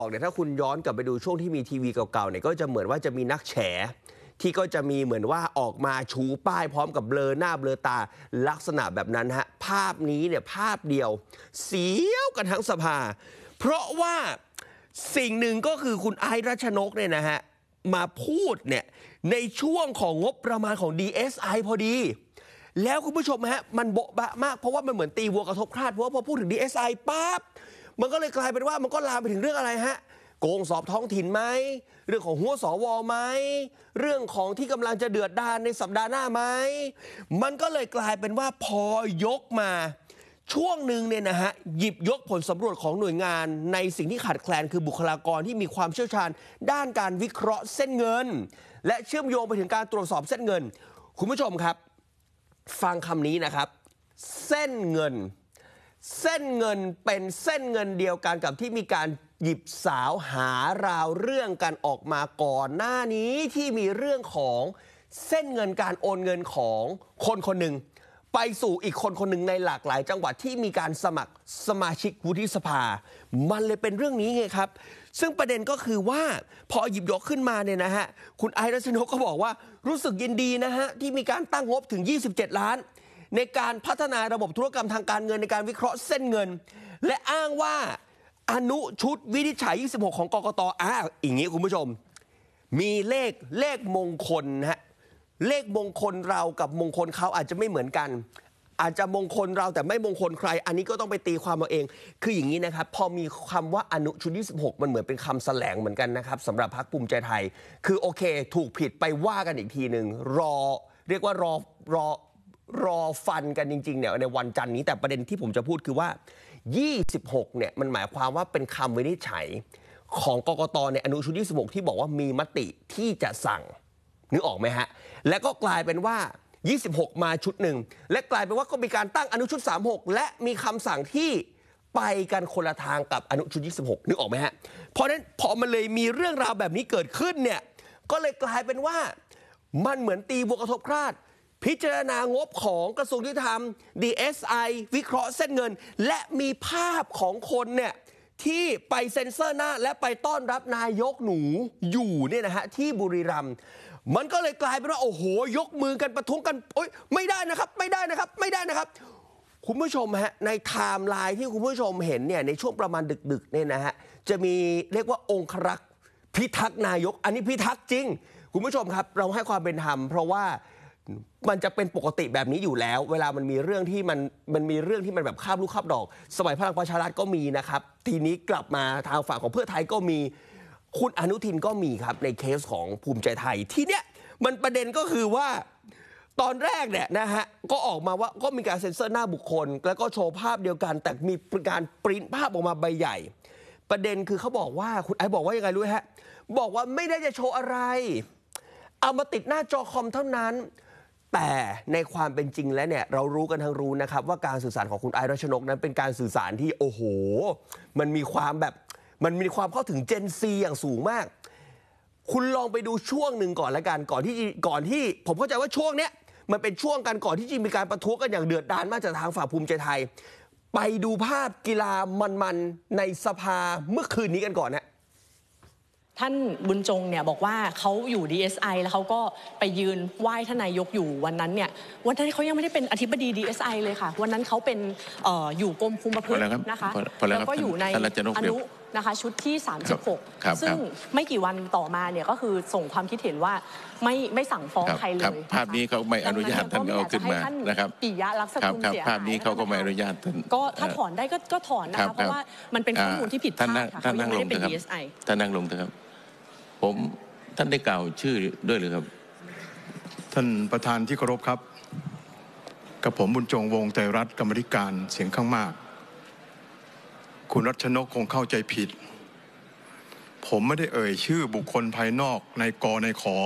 เนี่ยถ้าคุณย้อนกลับไปดูช่วงที่มีทีวีเก่าๆเนี่ยก็จะเหมือนว่าจะมีนักแฉที่ก็จะมีเหมือนว่าออกมาชูป้ายพร้อมกับเบลอหน้าเบลอตาลักษณะแบบนั้นฮะภาพนี้เนี่ยภาพเดียวเสียวกันทั้งสภาเพราะว่าสิ่งหนึ่งก็คือคุณไอซ์รัชนกเนี่ยนะฮะมาพูดเนี่ยในช่วงของงบประมาณของ DSI พอดีแล้วคุณผู้ชมฮะมันโบ๊ะบะมากเพราะว่ามันเหมือนตีวัวกระทบคราดเพราะว่าพอพูดถึง DSI ปั๊บมันก็เลยกลายเป็นว่ามันก็ลามไปถึงเรื่องอะไรฮะโกงสอบท้องถิ่นไหมเรื่องของหัวสวไหมเรื่องของที่กำลังจะเดือดดาลในสัปดาห์หน้าไหมมันก็เลยกลายเป็นว่าพอยกมาช่วงหนึ่งเนี่ยนะฮะหยิบยกผลสำรวจของหน่วยงานในสิ่งที่ขาดแคลนคือบุคลากรที่มีความเชี่ยวชาญด้านการวิเคราะห์เส้นเงินและเชื่อมโยงไปถึงการตรวจสอบเส้นเงินคุณผู้ชมครับฟังคำนี้นะครับเส้นเงินเป็นเส้นเงินเดียวกันกับที่มีการหยิบสาวหาราวเรื่องกันออกมาก่อนหน้านี้ที่มีเรื่องของเส้นเงินการโอนเงินของคนคนหนึ่งไปสู่อีกคนคนหนึ่งในหลากหลายจังหวัดที่มีการสมัครสมาชิกวุฒิสภามันเลยเป็นเรื่องนี้ไงครับซึ่งประเด็นก็คือว่าพอหยิบยกขึ้นมาเนี่ยนะฮะคุณไอซ์รัชนกก็บอกว่ารู้สึกยินดีนะฮะที่มีการตั้งงบถึง27ล้านในการพัฒนาระบบธุรกรรมทางการเงินในการวิเคราะห์เส้นเงินและอ้างว่าอนุชุดวินิจฉัย26ของกกต.อย่างนี้คุณผู้ชมมีเลขมงคลฮะเลขมงคลเรากับมงคลเขาอาจจะไม่เหมือนกันอาจจะมงคลเราแต่ไม่มงคลใครอันนี้ก็ต้องไปตีความเอาเองคืออย่างนี้นะครับพอมีคำว่าอนุชุด26มันเหมือนเป็นคำแสลงเหมือนกันนะครับสำหรับพรรคภูมิใจไทยคือโอเคถูกผิดไปว่ากันอีกทีหนึ่งเรียกว่ารอฟันกันจริงๆเนี่ยในวันจันทร์นี้แต่ประเด็นที่ผมจะพูดคือว่า26เนี่ยมันหมายความว่าเป็นคำวินิจฉัยของกกต.ในอนุชุด26ที่บอกว่ามีมติที่จะสั่งนึกออกไหมฮะแล้วก็กลายเป็นว่า26มาชุดหนึ่งและกลายเป็นว่าก็มีการตั้งอนุชุด36และมีคำสั่งที่ไปกันคนละทางกับอนุชุด26นึกออกไหมฮะเพราะนั้นพอมันเลยมีเรื่องราวแบบนี้เกิดขึ้นเนี่ยก็เลยกลายเป็นว่ามันเหมือนตีวัวกระทบคราดพิจารณางบของกระทรวงยุติธรรม DSI วิเคราะห์เส้นเงินและมีภาพของคนเนี่ยที่ไปเซ็นเซอร์หน้าและไปต้อนรับนายกหนูอยู่เนี่ยนะฮะที่บุรีรัมย์มันก็เลยกลายเป็นว่าโอ้โหยกมือกันประท้วงกันโอ๊ยไม่ได้นะครับไม่ได้นะครับคุณผู้ชมฮะในไทม์ไลน์ที่คุณผู้ชมเห็นเนี่ยในช่วงประมาณดึกๆเนี่ยนะฮะจะมีเรียกว่าองครักษ์พิทักษ์นายกอันนี้พิทักษ์จริงคุณผู้ชมครับเราให้ความเป็นธรรมเพราะว่ามันจะเป็นปกติแบบนี้อยู่แล้วเวลามันมีเรื่องที่มันมีเรื่องที่มันแบบคาบลูกคาบดอกสมัยพลังประชารัฐก็มีนะครับทีนี้กลับมาทางฝั่งของเพื่อไทยก็มีคุณอนุทินก็มีครับในเคสของภูมิใจไทยทีเนี้ยมันประเด็นก็คือว่าตอนแรกเนี่ยนะฮะก็ออกมาว่าก็มีการเซ็นเซอร์หน้าบุคคลแล้วก็โชว์ภาพเดียวกันแต่มีการปริ้นภาพออกมาใบใหญ่ประเด็นคือเขาบอกว่าคุณไอ้บอกว่ายังไงรู้ฮะบอกว่าไม่ได้จะโชว์อะไรเอามาติดหน้าจอคอมเท่านั้นแต่ในความเป็นจริงแล้วเนี่ยเรารู้กันทั้งรู้นะครับว่าการสื่อสารของคุณไอซ์รัชนกนั้นเป็นการสื่อสารที่โอ้โหมันมีความเข้าถึงเจนซีอย่างสูงมากคุณลองไปดูช่วงหนึ่งก่อนละกันก่อนที่ผมเข้าใจว่าช่วงเนี้ยมันเป็นช่วงกันก่อนที่จะมีการประท้วงกันอย่างเดือดดาลมากจากทางฝั่งภูมิใจไทยไปดูภาพกีฬามันๆในสภาเมื่อคืนนี้กันก่อนนะท่านบุญจงเนี่ยบอกว่าเขาอยู่ DSI แล้วเขาก็ไปยืนไหว้ท่านนายกอยู่วันนั้นเขายังไม่ได้เป็นอธิบดี DSI เลยค่ะวันนั้นเขาเป็นอยู่กรมคุมประพฤตินะคะแล้วก็อยู่ในอนุนะคะชุดที่36ซึ่งไม่กี่วันต่อมาเนี่ยก็คือส่งความคิดเห็นว่าไม่สั่งฟ้องใครเลยภาพนี้เขาไม่อนุญาตท่านเอาขึ้นมานะครับปิยะลักษณ์กุลเสียหายภาพนี้เขาก็ไม่อนุญาตก็ถ้าถอนได้ก็ถอนนะคะเพราะว่ามันเป็นข้อมูลที่ผิดพลาดค่ะเขาไม่ได้เป็น DSI ท่านนั่งลงเถอะครับท่านได้กล่าวชื่อด้วยหรือครับท่านประธานที่เคารพครับกับผมบุญจงวงศ์ไตรรัตน์กรรมธิการเสียงข้างมากคุณรัชนกคงเข้าใจผิดผมไม่ได้เอ่ยชื่อบุคคลภายนอกในกในขอ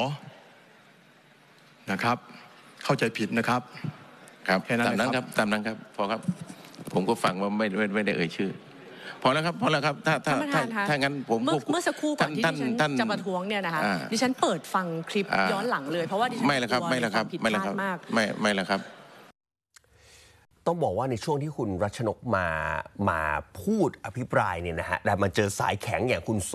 นะครับเข้าใจผิดนะครับครับตามนั้นครับพอครับผมก็ฟังว่าไม่ได้เอ่ยชื่อพอแล้วครับถ้างั้นผมเมื่อสักครู่ก่อนที่ดิฉันจะประท้วงเนี่ยนะคะดิฉันเปิดฟังคลิปย้อนหลังเลยเพราะว่าดิฉันไม่ละครับไม่ละครับไม่ละครับต้องบอกว่าในช่วงที่คุณรัชนกมาพูดอภิปรายเนี่ยนะฮะแต่มาเจอสายแข็งอย่างคุณ